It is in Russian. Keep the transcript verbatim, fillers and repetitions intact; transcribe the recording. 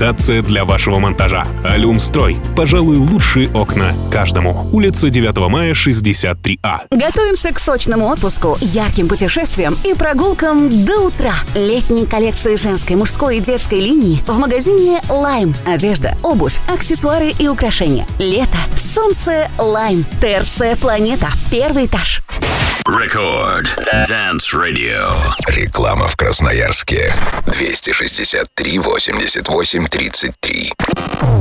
комплектация для вашего монтажа. Алюмстрой. Пожалуй, лучшие окна каждому. Улица девятого мая, шестьдесят три А. Готовимся к сочному отпуску, ярким путешествиям и прогулкам до утра. Летние коллекции женской, мужской и детской линии в магазине Lime. Одежда, обувь, аксессуары и украшения. Лето, солнце, Lime. ТРЦ Планета. Первый этаж. Рекорд. Dance Radio. Реклама в Красноярске. двести шестьдесят три восемьдесят восемь тридцать три.